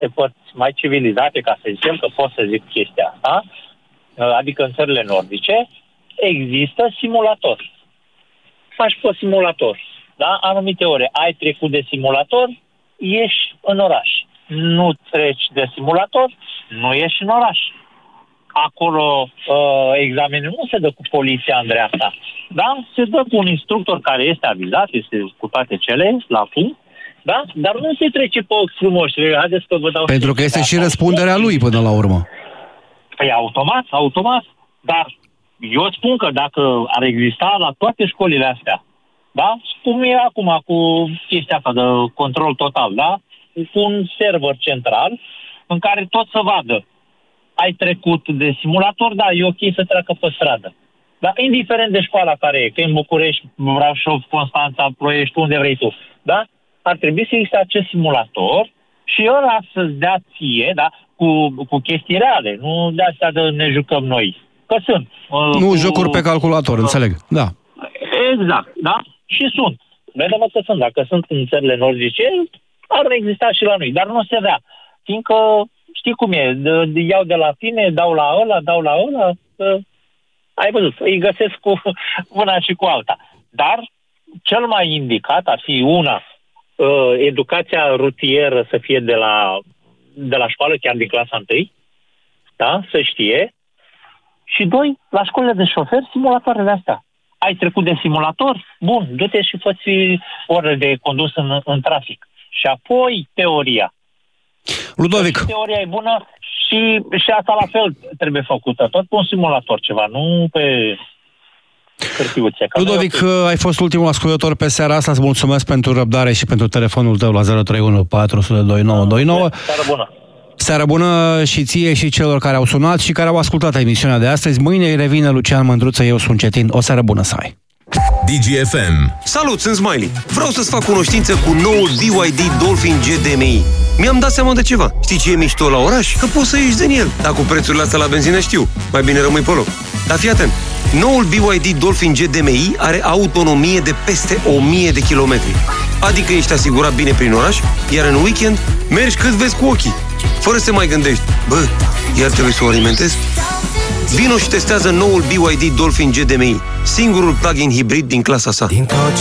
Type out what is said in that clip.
de părți mai civilizate, ca să zicem, că pot să zic chestia asta, adică în țările nordice, există simulator. Faci pe simulator. Da? Anumite ore ai trecut de simulator, ieși în oraș. Nu treci de simulator, nu ieși în oraș. Acolo examenul nu se dă cu poliția în dreapta, da? Se dă cu un instructor care este avizat, este cu toate cele, la punct, da? Dar nu se trece pe ochi frumoși. Haideți că vă dau... Pentru că este și răspunderea lui până la urmă. Păi automat. Dar eu spun că dacă ar exista la toate școlile astea, da? Cum e acum cu chestia asta de control total, da? Cu un server central în care tot să vadă. Ai trecut de simulator, da, e ok să treacă pe stradă. Dar indiferent de școala care e, că în București, Brașov, Constanța, Ploiești, unde vrei tu, da? Ar trebui să existe acest simulator și ăla să-ți dea ție, da? Cu chestii reale, nu de astea de ne jucăm noi. Că sunt. Nu jocuri pe calculator, înțeleg, da. Exact, da? Și sunt. Vedem că sunt. Dacă sunt în țările nordice, ar exista și la noi, dar nu se vrea. Fiindcă știi cum e, iau de la tine, dau la ăla, ai văzut, îi găsesc cu una și cu alta. Dar cel mai indicat ar fi educația rutieră să fie de la școală, chiar din clasa 1, da, să știe. Și 2, la școlile de șoferi, simulatoarele astea. Ai trecut de simulator? Bun, du-te și fă-ți ore de condus în trafic. Și apoi teoria. Ludovic. Teoria e bună și asta la fel trebuie făcută. Tot pe un simulator ceva, nu pe hârtiuțe. Ludovic, ai fost ultimul ascultător pe seara asta. Îți mulțumesc pentru răbdare și pentru telefonul tău la 031 400 2929. Seară bună! Seară bună și ție și celor care au sunat și care au ascultat emisiunea de astăzi. Mâine revine Lucian Mândruță, eu sunt Cetin. O seară bună să ai! DGFM. Salut, sunt Smiley. Vreau să-ți fac cunoștință cu noul BYD Dolphin GDMI. Mi-am dat seama de ceva. Știi ce e mișto la oraș? Că poți să ieși din el. Dar cu prețurile astea la benzină știu. Mai bine rămâi pe loc. Dar fii atent. Noul BYD Dolphin GDMI are autonomie de peste 1000 de kilometri. Adică ești asigurat bine prin oraș, iar în weekend mergi cât vezi cu ochii. Fără să mai gândești, iar trebuie să o alimentezi? Vino și testează noul BYD Dolphin GDMI, singurul plug-in hibrid din clasa sa.